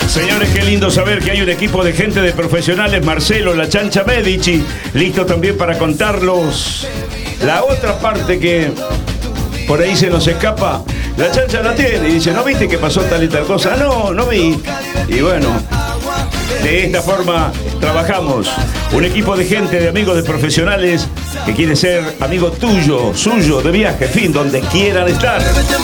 Señores, qué lindo saber que hay un equipo de gente de profesionales, Marcelo, la Chancha Medici, listo también para contarlos la otra parte que por ahí se nos escapa. La Chancha la tiene y dice, ¿no viste que pasó tal y tal cosa? No, no vi. Y bueno, de esta forma trabajamos. Un equipo de gente, de amigos, de profesionales que quiere ser amigo tuyo, suyo, de viaje, en fin, donde quieran estar.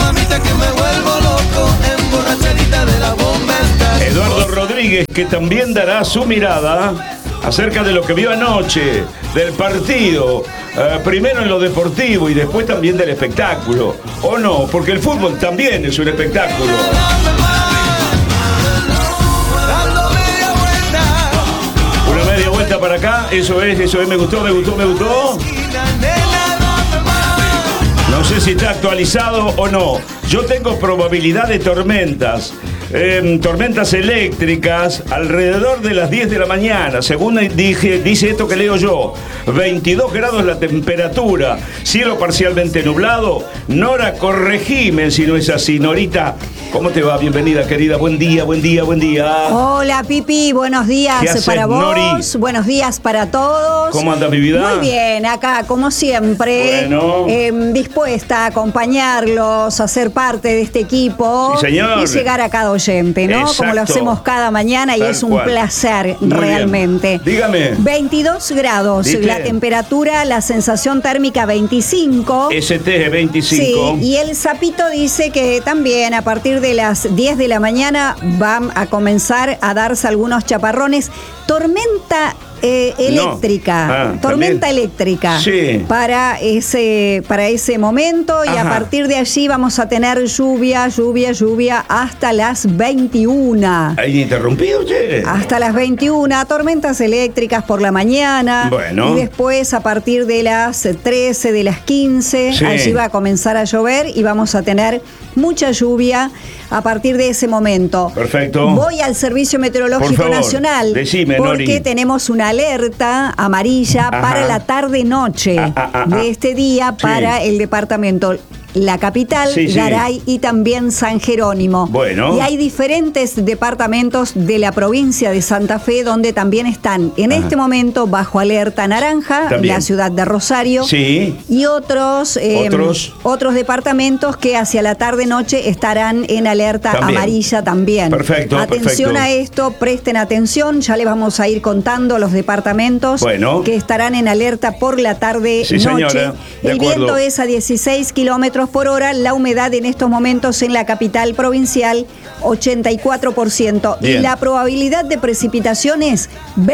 Eduardo Rodríguez, que también dará su mirada acerca de lo que vio anoche, del partido, primero en lo deportivo y después también del espectáculo. ¿O no? Porque el fútbol también es un espectáculo. Una media vuelta para acá, eso es, me gustó. No sé si está actualizado o no. Yo tengo probabilidad de tormentas. Tormentas eléctricas alrededor de las 10 de la mañana, según dice esto que leo yo. 22 grados la temperatura, cielo parcialmente nublado. Nora, corregime si no es así. Norita, ¿cómo te va? Bienvenida, querida. Buen día. Hola, Pipi, buenos días para vos. Nori? Buenos días para todos. ¿Cómo anda mi vida? Muy bien, acá como siempre. Bueno. Dispuesta a acompañarlos, a ser parte de este equipo. Sí, señor. Y llegar a cada oyente, ¿no? Exacto. Como lo hacemos cada mañana y Tal es un cual. placer, Muy realmente. bien. Dígame. 22 grados, ¿Viste? la temperatura, la sensación térmica 25. ST es 25. Sí, y el sapito dice que también a partir de las 10 de la mañana van a comenzar a darse algunos chaparrones. Tormenta eléctrica, tormenta también. eléctrica, Sí. para ese momento. Y Ajá. a partir de allí vamos a tener lluvia hasta las 21. ¿Hay interrumpido, che? Hasta las 21, tormentas eléctricas por la mañana. Bueno. Y después a partir de las 13, de las 15, Sí. allí va a comenzar a llover y vamos a tener mucha lluvia a partir de ese momento. Perfecto. Voy al Servicio Meteorológico Por favor, Nacional decime, porque Nori. tenemos una alerta amarilla Ajá. para la tarde-noche de este día Sí. para el departamento La Capital, Sí, sí. Garay y también San Jerónimo. Bueno. Y hay diferentes departamentos de la provincia de Santa Fe donde también están en este momento bajo alerta naranja, También. la ciudad de Rosario. Sí. Y otros departamentos que hacia la tarde-noche estarán en alerta También. amarilla también. Perfecto, Atención perfecto. a esto, presten atención, ya les vamos a ir contando los departamentos Bueno. que estarán en alerta por la tarde-noche. Sí, señora, de El acuerdo. viento es a 16 kilómetros por hora, la humedad en estos momentos en la capital provincial 84% y Bien. la probabilidad de precipitaciones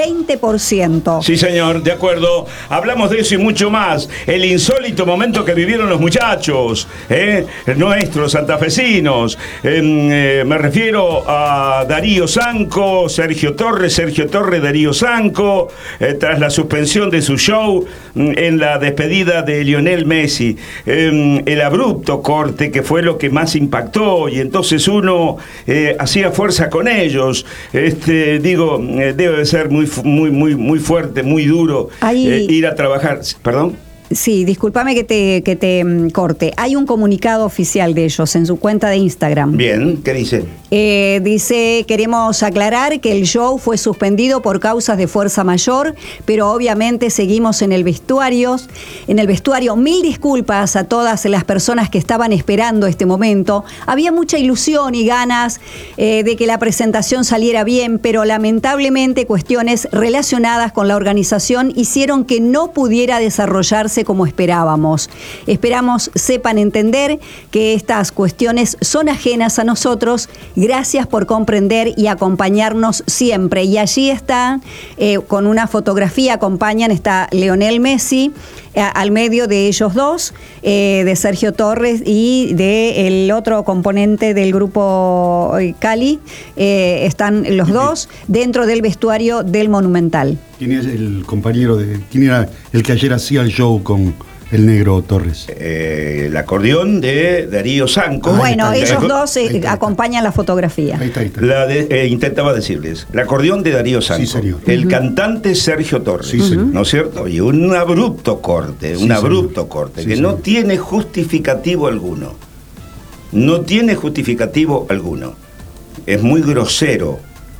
20%. Sí, señor, de acuerdo. Hablamos de eso y mucho más. El insólito momento que vivieron los muchachos, nuestros santafesinos. Me refiero a Darío Zanco, Sergio Torres, Darío Zanco, tras la suspensión de su show en la despedida de Lionel Messi. El abrupto corte que fue lo que más impactó y entonces uno hacía fuerza con ellos. Debe de ser muy fuerte, muy duro ir a trabajar. ¿Perdón? Sí, discúlpame que te corte. Hay un comunicado oficial de ellos en su cuenta de Instagram. Bien, ¿qué dice? Dice, queremos aclarar que el show fue suspendido por causas de fuerza mayor, pero obviamente seguimos en el vestuario. Mil disculpas a todas las personas que estaban esperando este momento. Había mucha ilusión y ganas de que la presentación saliera bien, pero lamentablemente cuestiones relacionadas con la organización hicieron que no pudiera desarrollarse como esperábamos. Esperamos sepan entender que estas cuestiones son ajenas a nosotros. Gracias por comprender y acompañarnos siempre. Y allí está, con una fotografía, está Lionel Messi, al medio de ellos dos, de Sergio Torres y del otro componente del grupo Cali. Están los dos dentro del vestuario del Monumental. ¿Quién es el compañero quién era el que ayer hacía el show con el negro Torres? El acordeón de Darío Zanco. Bueno, ellos dos Ahí está. acompañan la fotografía. Ahí está. Intentaba decirles, el acordeón de Darío Zanco, Sí, señor. el cantante Sergio Torres, Sí, señor. ¿no es cierto? Y un abrupto corte, Sí, que señor. no tiene justificativo alguno. No tiene justificativo alguno. Es muy grosero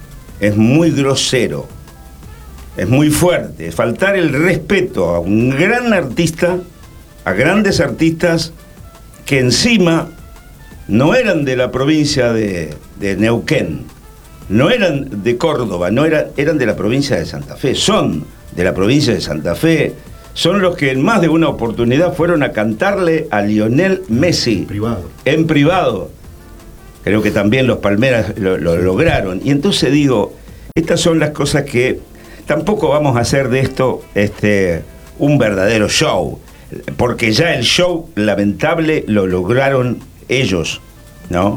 es muy grosero, es muy fuerte, es faltar el respeto a un gran artista, a grandes artistas que encima no eran de la provincia de Neuquén, no eran de Córdoba, eran de la provincia de Santa Fe, son de la provincia de Santa Fe, son los que en más de una oportunidad fueron a cantarle a Lionel Messi. En privado. Creo que también los Palmeras lo lograron. Y entonces digo, estas son las cosas que tampoco vamos a hacer de esto un verdadero show, porque ya el show lamentable lo lograron ellos, ¿no?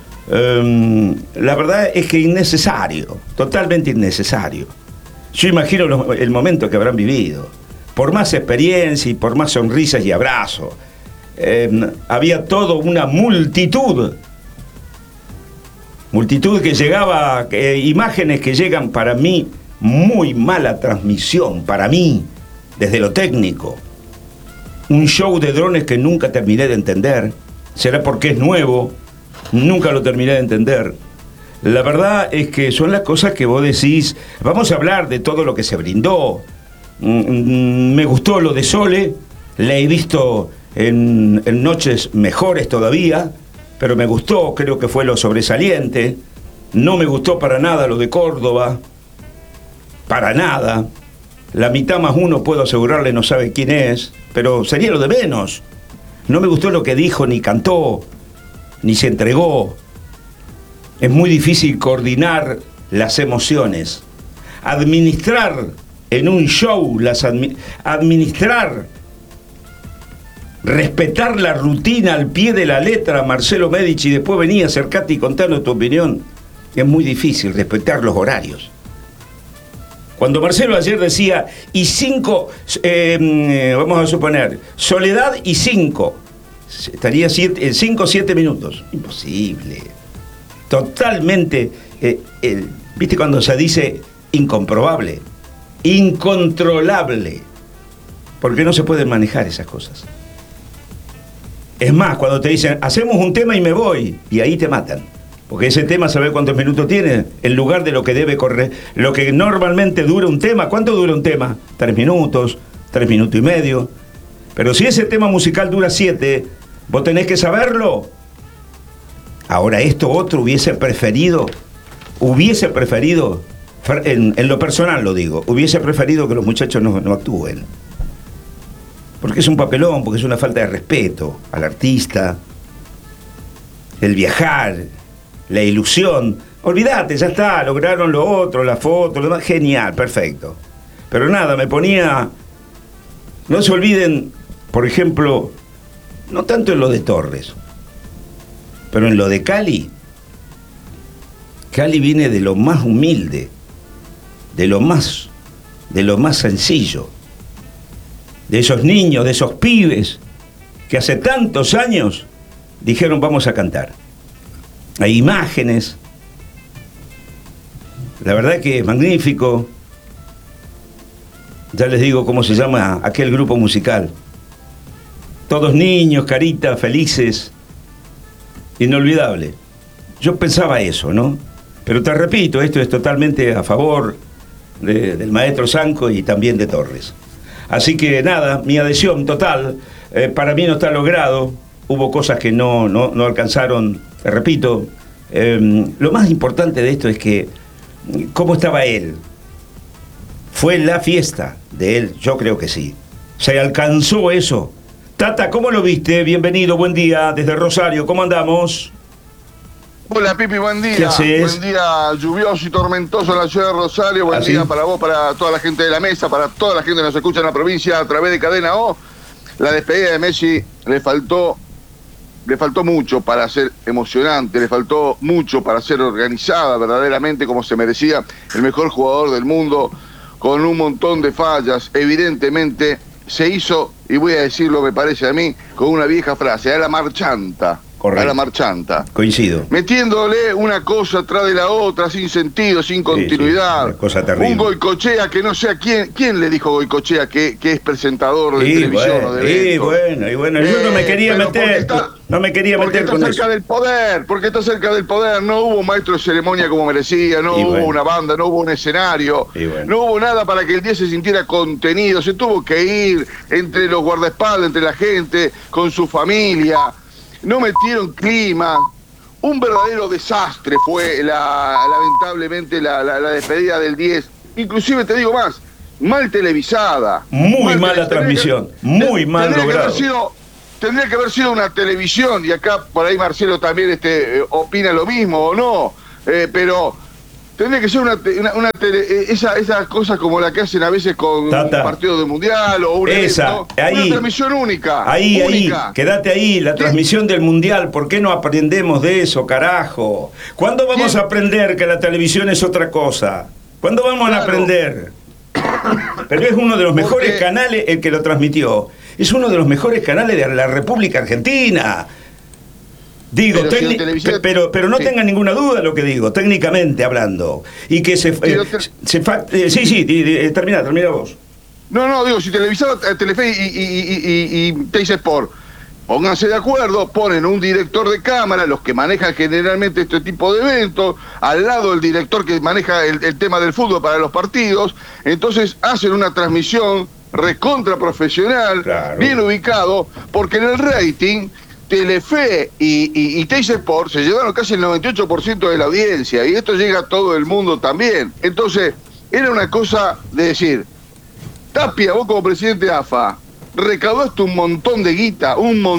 La verdad es que innecesario, totalmente innecesario. Yo imagino el momento que habrán vivido, por más experiencia y por más sonrisas y abrazos. Había toda una multitud que llegaba, imágenes que llegan para mí, muy mala transmisión, para mí, desde lo técnico. Un show de drones que nunca terminé de entender, será porque es nuevo, nunca lo terminé de entender. La verdad es que son las cosas que vos decís. Vamos a hablar de todo lo que se brindó. Me gustó lo de Sole, la he visto en noches mejores todavía, pero me gustó, creo que fue lo sobresaliente. No me gustó para nada lo de Córdoba, para nada. La mitad más uno, puedo asegurarle, no sabe quién es, pero sería lo de menos. No me gustó lo que dijo, ni cantó, ni se entregó. Es muy difícil coordinar las emociones, administrar en un show, administrar, respetar la rutina al pie de la letra, Marcelo Medici, y después venía, acercate y contanos tu opinión. Es muy difícil respetar los horarios. Cuando Marcelo ayer decía, y 5, vamos a suponer, Soledad y 5, estaría 5 o 7 minutos. Imposible. Totalmente, ¿viste cuando se dice incomprobable? Incontrolable. Porque no se pueden manejar esas cosas. Es más, cuando te dicen, hacemos un tema y me voy, y ahí te matan. Porque ese tema, ¿sabes cuántos minutos tiene? En lugar de lo que debe correr, lo que normalmente dura un tema. ¿Cuánto dura un tema? 3 minutos, 3 minutos y medio. Pero si ese tema musical dura 7, vos tenés que saberlo. Ahora, esto otro hubiese preferido, en lo personal lo digo, hubiese preferido que los muchachos no actúen. Porque es un papelón, porque es una falta de respeto al artista, el viajar, la ilusión. Olvídate, ya está, lograron lo otro, la foto, lo demás, genial, perfecto. Pero nada, me ponía, no se olviden, por ejemplo, no tanto en lo de Torres, pero en lo de Cali. Cali viene de lo más humilde, de lo más sencillo, de esos niños, de esos pibes que hace tantos años dijeron vamos a cantar. Hay imágenes, la verdad que es magnífico. Ya les digo cómo se llama aquel grupo musical. Todos niños, caritas, felices, inolvidable. Yo pensaba eso, ¿no? Pero te repito, esto es totalmente a favor del maestro Sanco y también de Torres. Así que nada, mi adhesión total. Para mí no está logrado. Hubo cosas que no alcanzaron, te repito. Lo más importante de esto es que, ¿cómo estaba él? ¿Fue la fiesta de él? Yo creo que sí. ¿Se alcanzó eso? Tata, ¿cómo lo viste? Bienvenido, buen día desde Rosario. ¿Cómo andamos? Hola Pipi, buen día. ¿Qué haces? Buen día lluvioso y tormentoso en la ciudad de Rosario. Buen día para vos, para toda la gente de la mesa, para toda la gente que nos escucha en la provincia a través de Cadena O. La despedida de Messi le faltó mucho para ser emocionante, le faltó mucho para ser organizada verdaderamente como se merecía el mejor jugador del mundo, con un montón de fallas. Evidentemente se hizo, y voy a decirlo, me parece a mí, con una vieja frase, a la marchanta. Correcto. a la marchanta. Coincido. Metiéndole una cosa atrás de la otra, sin sentido, sin continuidad. Una cosa terrible. Un Goicoechea que no sé a quién le dijo Goicoechea que es presentador de televisión o de eventos. Bueno, yo no me quería meter. No me quería meter con eso. Porque está cerca del poder, porque está cerca del poder. No hubo maestro de ceremonia como merecía, no hubo una banda, no hubo un escenario, no hubo nada para que el 10 se sintiera contenido. Se tuvo que ir entre los guardaespaldas, entre la gente, con su familia. No metieron clima. Un verdadero desastre fue lamentablemente la despedida del 10. Inclusive te digo más, mal televisada. Muy mala transmisión, muy mal logrado. Tendría que haber sido una televisión, y acá por ahí Marcelo también opina lo mismo o no, pero tendría que ser esas cosas como la que hacen a veces con un partido de mundial o un evento, una transmisión única. Ahí, quédate ahí, la transmisión del mundial. ¿Por qué no aprendemos de eso, carajo? ¿Cuándo vamos a aprender que la televisión es otra cosa? ¿Cuándo vamos a aprender? Pero es uno de los mejores canales el que lo transmitió. Es uno de los mejores canales de la República Argentina. Digo, pero no tengan ninguna duda de lo que digo, técnicamente hablando. Y que termina vos. No, digo, si televisaba Telefe y Teis Sport, pónganse de acuerdo, ponen un director de cámara, los que manejan generalmente este tipo de eventos, al lado el director que maneja el tema del fútbol para los partidos, entonces hacen una transmisión recontra profesional, bien ubicado, porque en el rating Telefe y Teis Sport se llevaron casi el 98% de la audiencia, y esto llega a todo el mundo también. Entonces, era una cosa de decir, Tapia, vos como presidente de AFA, recaudaste un montón de guita,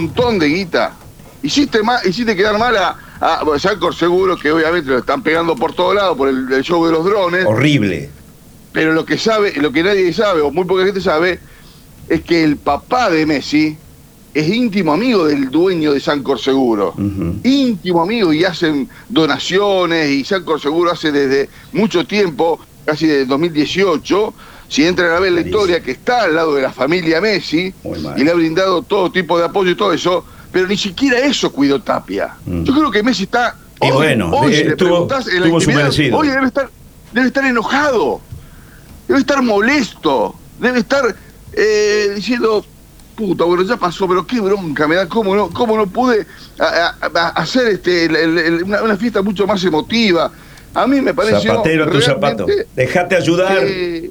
hiciste quedar mal a Sancor Seguro, que obviamente lo están pegando por todos lados por el show de los drones. Horrible. Pero lo que nadie sabe, o muy poca gente sabe, es que el papá de Messi es íntimo amigo del dueño de Sancor Seguro. Íntimo amigo, y hacen donaciones, y Sancor Seguro hace desde mucho tiempo, casi desde 2018, si entran a ver la historia, que está al lado de la familia Messi, y le ha brindado todo tipo de apoyo y todo eso, pero ni siquiera eso cuidó Tapia. Yo creo que Messi está... Hoy si le preguntás en la intimidad, hoy debe estar enojado. Debe estar molesto, debe estar diciendo, puta, bueno, ya pasó, pero qué bronca me da, cómo no pude hacer una fiesta mucho más emotiva. A mí me pareció... Zapatero tu zapato. Dejate ayudar,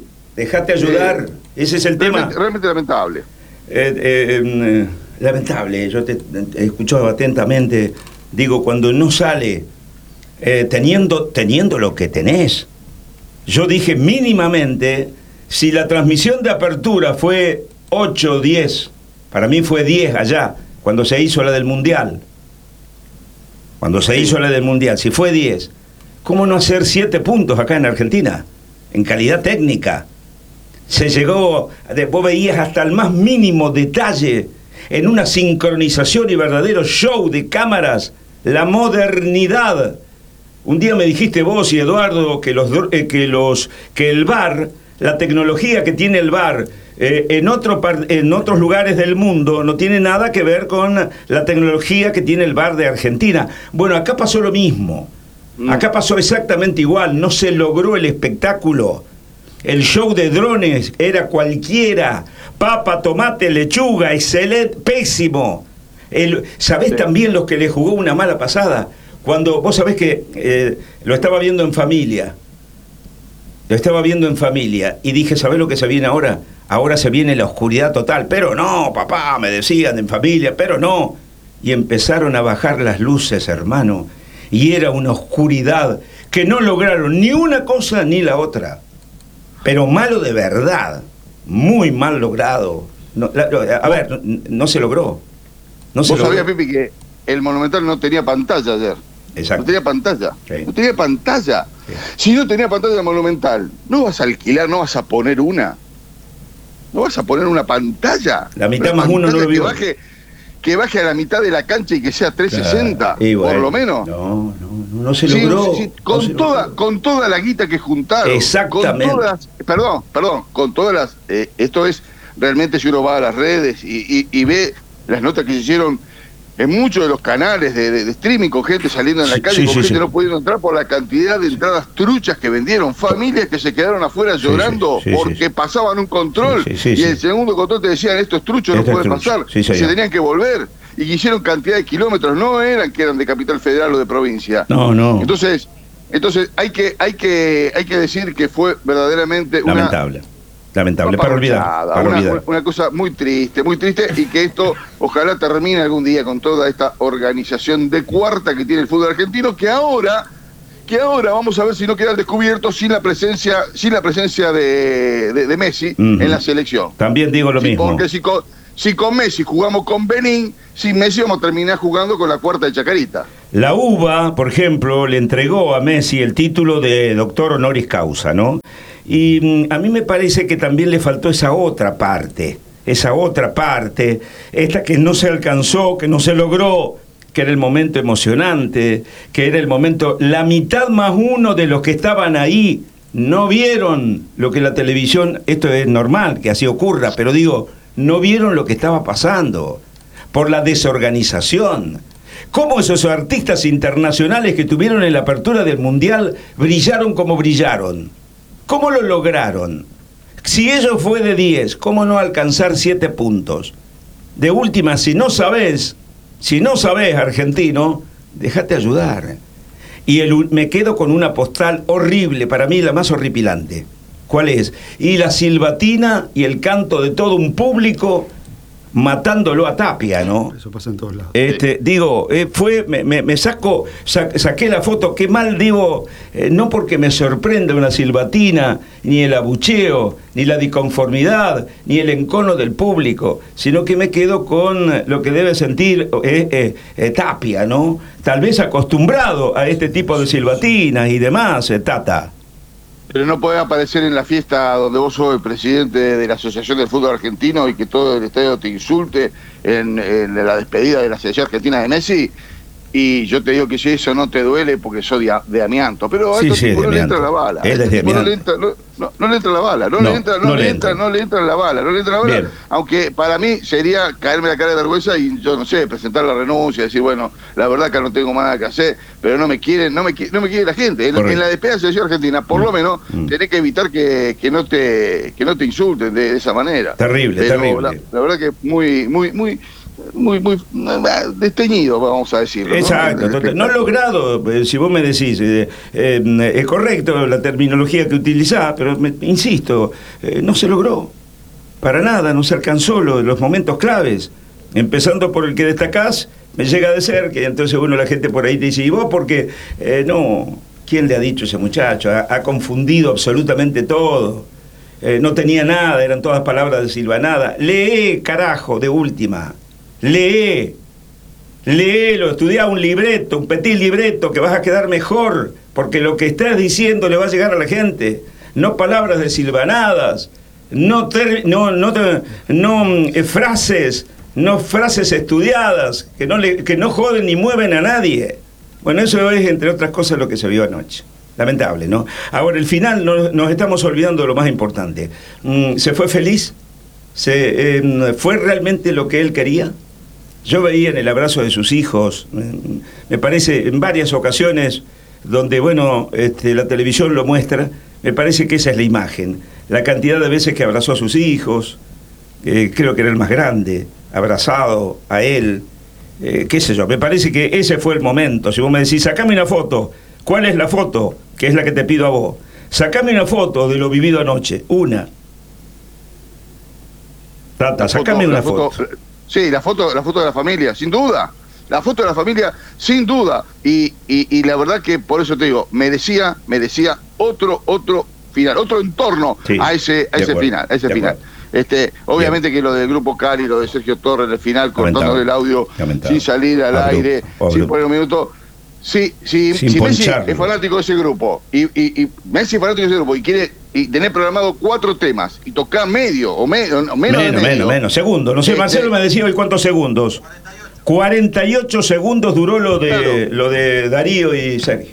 ese es el tema. Realmente lamentable. Lamentable, yo te he escuchado atentamente, digo, cuando no sale teniendo lo que tenés. Yo dije mínimamente, si la transmisión de apertura fue 8 o 10, para mí fue 10 allá, cuando se hizo la del Mundial. Si fue 10, ¿cómo no hacer 7 puntos acá en Argentina? En calidad técnica. Se llegó, vos veías hasta el más mínimo detalle, en una sincronización y verdadero show de cámaras, la modernidad. Un día me dijiste vos y Eduardo que el VAR, la tecnología que tiene el VAR en otros lugares del mundo no tiene nada que ver con la tecnología que tiene el VAR de Argentina. Bueno, acá pasó lo mismo. Acá pasó exactamente igual. No se logró el espectáculo. El show de drones era cualquiera. Papa, tomate, lechuga, excelente, pésimo. ¿Sabés también los que le jugó una mala pasada? Cuando vos sabés que lo estaba viendo en familia. Y dije, ¿sabés lo que se viene ahora? Ahora se viene la oscuridad total. Pero no, papá, me decían en familia, pero no. Y empezaron a bajar las luces, hermano. Y era una oscuridad que no lograron ni una cosa ni la otra. Pero malo de verdad. Muy mal logrado. No se logró. ¿Vos sabías, Pipi, que el Monumental no tenía pantalla ayer? Exacto. No tenía pantalla. Sí. No tenía pantalla. Sí. Si no tenía pantalla Monumental, ¿no vas a alquilar, no vas a poner una? ¿No vas a poner una pantalla? La mitad más uno no lo vio. Que baje a la mitad de la cancha y que sea 360, bueno, por lo menos. No se logró. Sí, con toda la guita que juntaron. Exactamente. Con todas las... esto es, realmente si uno va a las redes y ve las notas que se hicieron en muchos de los canales de streaming, con gente saliendo en la calle, con gente no pudiendo entrar por la cantidad de entradas truchas que vendieron, familias que se quedaron afuera llorando porque pasaban un control y el segundo control te decían, esto es trucho, no puede pasar, y se tenían que volver, y que hicieron cantidad de kilómetros, no eran que eran de Capital Federal o de provincia. No. Entonces hay que decir que fue verdaderamente lamentable, para olvidar. Una cosa muy triste, y que esto ojalá termine algún día con toda esta organización de cuarta que tiene el fútbol argentino, que ahora vamos a ver si no queda al descubierto sin la presencia de Messi en la selección. También digo lo mismo. Porque si con Messi jugamos con Benín, sin Messi vamos a terminar jugando con la cuarta de Chacarita. La UBA, por ejemplo, le entregó a Messi el título de doctor honoris causa, ¿no? Y a mí me parece que también le faltó esa otra parte, esta que no se alcanzó, que no se logró, que era el momento emocionante, que era el momento, la mitad más uno de los que estaban ahí no vieron lo que la televisión, esto es normal que así ocurra, pero digo, no vieron lo que estaba pasando, por la desorganización. ¿Cómo esos artistas internacionales que tuvieron en la apertura del Mundial brillaron como brillaron? ¿Cómo lo lograron? Si ello fue de 10, ¿cómo no alcanzar 7 puntos? De última, si no sabés, argentino, déjate ayudar. Y me quedo con una postal horrible, para mí la más horripilante. ¿Cuál es? Y la silbatina y el canto de todo un público matándolo a Tapia, ¿no? Eso pasa en todos lados. Saqué la foto, qué mal digo, no porque me sorprenda una silbatina, ni el abucheo, ni la disconformidad, ni el encono del público, sino que me quedo con lo que debe sentir Tapia, ¿no? Tal vez acostumbrado a este tipo de silbatinas y demás, Tata. Pero no podés aparecer en la fiesta donde vos sos el presidente de la Asociación del Fútbol Argentino y que todo el estadio te insulte en la despedida de la selección argentina de Messi. Y yo te digo que si eso no te duele porque soy de amianto. Pero a estos tipos no le entra la bala. No le entra la bala. No le entra la bala. Bien. Aunque para mí sería caerme la cara de vergüenza y yo no sé, presentar la renuncia, decir, bueno, la verdad que no tengo más nada que hacer, pero no me quiere la gente. En la despedida de la selección argentina, por lo menos, tenés que evitar que no te insulten de esa manera. Terrible. La verdad que muy desteñido, vamos a decirlo. Exacto, no logrado, si vos me decís, es correcto la terminología que utilizás, pero insisto, no se logró, para nada, no se alcanzó los momentos claves, empezando por el que destacás, me llega de cerca, y entonces la gente por ahí te dice, ¿y vos por qué? No, ¿quién le ha dicho ese muchacho? Ha confundido absolutamente todo, no tenía nada, eran todas palabras de silvanada. Lee, carajo, de última. Léelo, estudiá un libreto, un petit libreto, que vas a quedar mejor, porque lo que estás diciendo le va a llegar a la gente, no palabras de silvanadas, no frases estudiadas, que no joden ni mueven a nadie. Bueno, eso es, entre otras cosas, lo que se vio anoche. Lamentable, ¿no? Ahora, el final, nos estamos olvidando de lo más importante. ¿Se fue feliz? ¿Fue realmente lo que él quería? Yo veía en el abrazo de sus hijos, me parece, en varias ocasiones donde, la televisión lo muestra, me parece que esa es la imagen. La cantidad de veces que abrazó a sus hijos, creo que era el más grande, abrazado a él, qué sé yo, me parece que ese fue el momento. Si vos me decís, sacame una foto, ¿cuál es la foto? Que es la que te pido a vos. Sacame una foto de lo vivido anoche, una. Tata, sacame una foto. Sí, la foto de la familia, sin duda. La foto de la familia, sin duda. Y la verdad que por eso te digo, merecía otro final, otro entorno a ese final. Obviamente que lo del Grupo Cali, lo de Sergio Torres, el final, cortando el audio sin salir al aire, sin poner un minuto. Si Messi es fanático de ese grupo y Messi es fanático de ese grupo y tener programado 4 temas y tocar menos segundos, no sé, Marcelo me decía hoy cuántos segundos. 48 segundos duró lo de Darío y Sergio.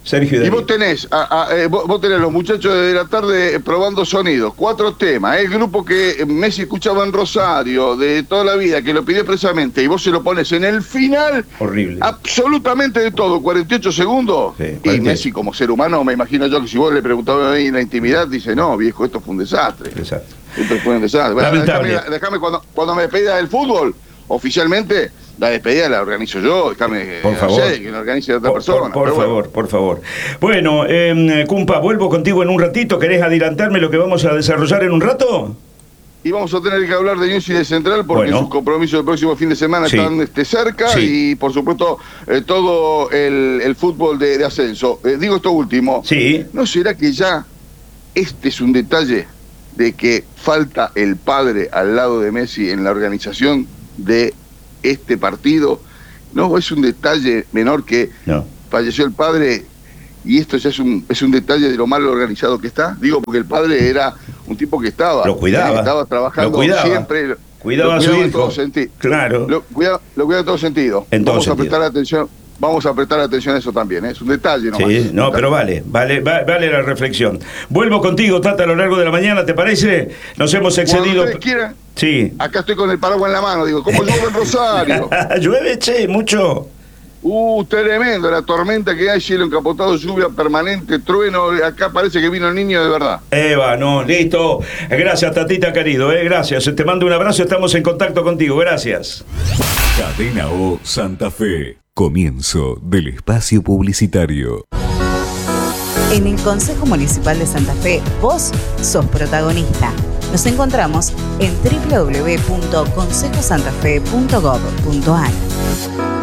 Sergio y Y Darío. vos tenés los muchachos de la tarde probando sonidos, 4 temas, el grupo que Messi escuchaba en Rosario de toda la vida, que lo pidió expresamente, y vos se lo pones en el final, Horrible. absolutamente de todo, 48 segundos, Sí, y 48. Messi como ser humano, me imagino yo que si vos le preguntabas ahí en la intimidad, dice, no, viejo, esto fue un desastre. Exacto. Esto fue un desastre. Bueno, Lamentable. déjame cuando me despida del fútbol, oficialmente, la despedida la organizo yo, déjame Por favor. que la organice otra persona. Por pero favor, por favor. Bueno, Cumpa, vuelvo contigo en un ratito. ¿Querés adelantarme lo que vamos a desarrollar en un rato? Y vamos a tener que hablar de News y de Central porque Bueno. sus compromisos del próximo fin de semana Sí. están cerca Sí. y por supuesto todo el fútbol de ascenso. Digo esto último, Sí. ¿no será que ya este es un detalle de que falta el padre al lado de Messi en la organización de este partido? No, es un detalle menor que No. falleció el padre y esto ya es un detalle de lo mal organizado que está. Digo, porque el padre era un tipo que Lo cuidaba. estaba trabajando Lo cuidaba. siempre. Cuidaba lo a su en hijo. todo sentido. Claro. Lo cuidaba en todo sentido. En todo Vamos sentido. a prestar atención. Vamos a prestar atención a eso también, ¿eh? Es un detalle nomás. Sí, no, pero vale la reflexión. Vuelvo contigo, Tata, a lo largo de la mañana, ¿te parece? Nos hemos Cuando excedido. ustedes quieran, Sí. acá estoy con el paraguas en la mano, digo, ¿cómo llueve en Rosario? Llueve, che, mucho. Tremendo, la tormenta que hay, cielo encapotado, lluvia permanente, trueno, acá parece que vino el niño de verdad. Eva, no, listo. Gracias, Tatita querido, gracias. Te mando un abrazo, estamos en contacto contigo, gracias. Cadena O Santa Fe. Comienzo del espacio publicitario. En el Consejo Municipal de Santa Fe, vos sos protagonista. Nos encontramos en www.consejosantafe.gov.ar.